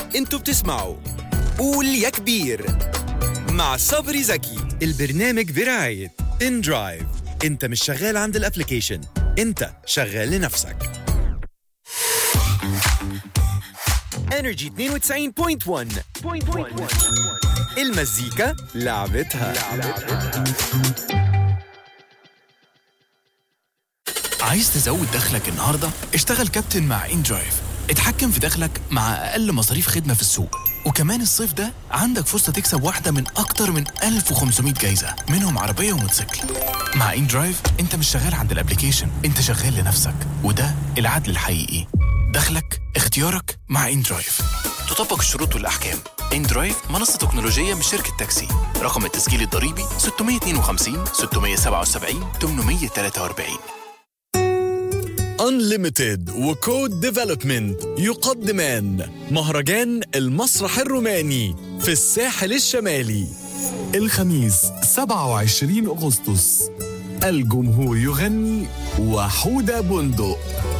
انتوا بتسمعوا قول يا كبير مع صبري زكي. البرنامج برعاية إن درايف. انت مش شغال عند الابليكيشن، انت شغال لنفسك. Energy 92.1 المزيكا لعبتها. عايز تزود دخلك النهاردة؟ اشتغل كابتن مع إن درايف. اتحكم في دخلك مع أقل مصاريف خدمة في السوق. وكمان الصيف ده عندك فرصة تكسب واحدة من أكتر من 1500 جايزة، منهم عربية وموتوسيكل. مع إن درايف انت مش شغال عند الابليكيشن، انت شغال لنفسك، وده العدل الحقيقي. دخلك اختيارك مع إن درايف. تطبق الشروط والأحكام. إن درايف منصة تكنولوجية من شركة تاكسي. رقم التسجيل الضريبي 652 677 843. Unlimited وكود ديفلوبمنت يقدمان مهرجان المسرح الروماني في الساحل الشمالي الخميس 27 أغسطس. الجمهور يغني وحودة بندق.